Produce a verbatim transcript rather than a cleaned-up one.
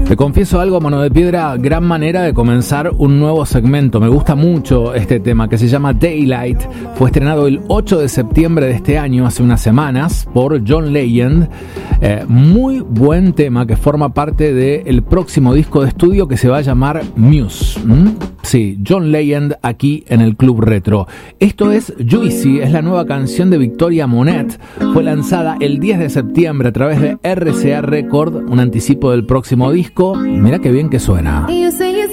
Te confieso algo, Mano de Piedra, gran manera de comenzar un nuevo segmento. Me gusta mucho este tema que se llama Daylight. Fue estrenado el ocho de septiembre de este año, hace unas semanas, por John Legend. Eh, muy buen tema que forma parte del próximo disco de estudio que se va a llamar Muse. ¿Mm? Sí, John Legend aquí en el Club Retro. Esto es Juicy, es la nueva canción de Victoria Monet. Fue lanzada el diez de septiembre a través de R C A Record, un anticipo del próximo disco. Mira qué bien que suena. You say